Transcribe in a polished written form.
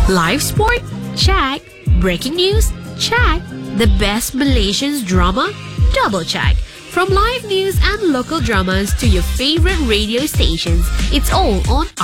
Live sport? Check. Breaking news? Check. The best Malaysian drama? Double check. From live news and local dramas to your favorite radio stations, it's all on